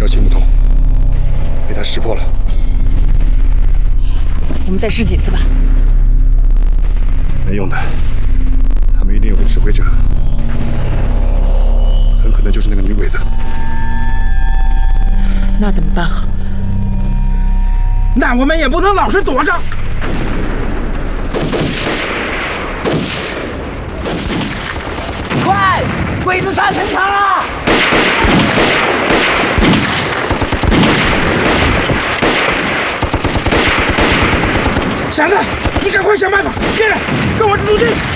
要行不通，被他识破了。 我们再试几次吧。 没用的，他们一定有个指挥者，很可能就是那个女鬼子。 那怎么办好？ 那我们也不能老是躲着。 快，鬼子上城墙了！ 闪子，你赶快想办法！别人，跟我这组军。